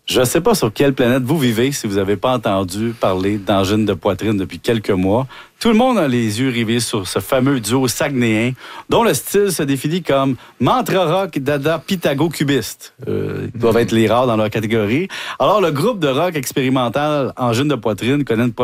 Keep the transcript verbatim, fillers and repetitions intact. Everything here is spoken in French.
Je ne sais pas sur quelle planète vous vivez si vous n'avez pas entendu parler d'angine de poitrine depuis quelques mois. Tout le monde a les yeux rivés sur ce fameux duo saguenéen dont le style se définit comme mantra rock, dada, pythago, cubiste. Euh, ils doivent être les rares dans leur catégorie. Alors, le groupe de rock expérimental Angine de poitrine connaît une